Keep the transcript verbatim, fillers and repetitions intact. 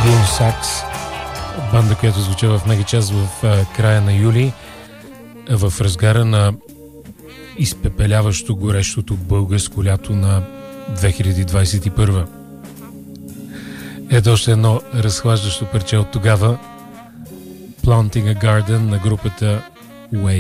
Банда, която звуча в мегачас в а, края на юли, в разгара на изпепеляващо горещото българско лято на две хиляди двадесет и първа. Ето още едно разхлаждащо парче от тогава. Planting a Garden на групата Way.